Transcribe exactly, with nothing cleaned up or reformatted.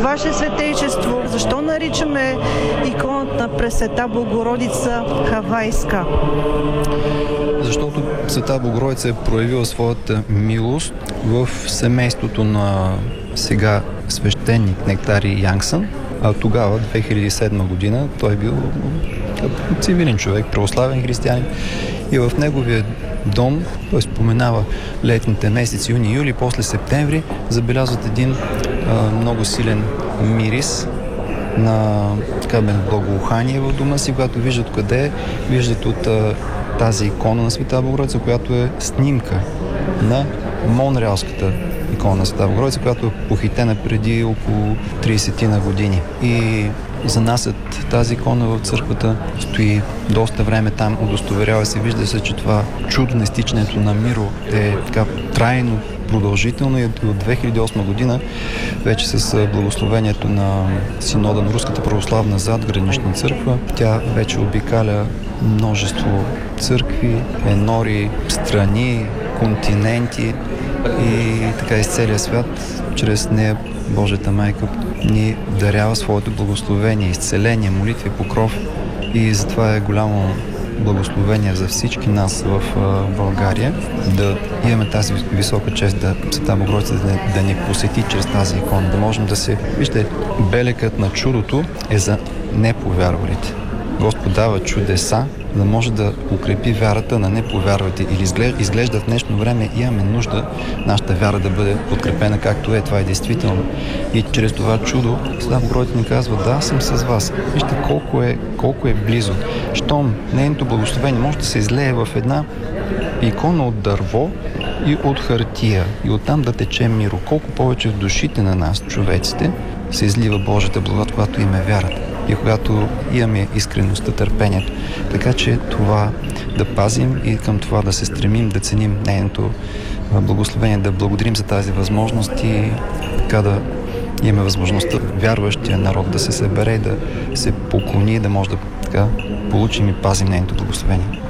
Ваше Светейчество, защо наричаме иконата на Пресвета Богородица хавайска? Защото Света Богородица е проявила своята милост в семейството на сега свещеник Нектари Янгсън, а тогава, две хиляди и седма година, той е бил цивилен човек, православен християнин, и в неговия дом, той споменава летните месеци, юни и юли, после септември, забелязват един а, много силен мирис на така благоухание в дома си, когато виждат къде е, виждат от а, тази икона на Света Богородица, която е снимка на монреалската икона на Света Богородица, която е похитена преди около трийсет на години. И занасят тази икона в църквата, стои доста време там, удостоверява се, вижда се, че това чудо на изтичането на Миро е така трайно, продължително, и от две хиляди и осма година вече с благословението на Синода на Руската православна задгранична църква, тя вече обикаля множество църкви, енори, страни, континенти и така из целия свят. Чрез нея Божията майка ни дарява своето благословение, изцеление, молитви, покров, и затова е голямо благословение за всички нас в България да имаме тази висока чест да Света Богородица да, да ни посети чрез тази икона, да можем да се... Вижте, белекът на чудото е за неповярвалите. Господ дава чудеса, да може да укрепи вярата на неповярвалите. Или изглежда, изглежда в днешно време имаме нужда нашата вяра да бъде подкрепена както е. Това е действително. И чрез това чудо Света Богородица ни казва: да, съм с вас. Вижте колко е, колко е близо. Щом нейното благословение може да се излее в една икона от дърво и от хартия, и оттам да тече миро. Колко повече в душите на нас, човеците, се излива Божията благодат, когато им е вярата и когато имаме искреността, търпението. Така че това да пазим и към това да се стремим, да ценим нейното благословение, да благодарим за тази възможност и така да имаме възможността вярващия народ да се събере, да се поклони, да може да така получим и пазим нейното благословение.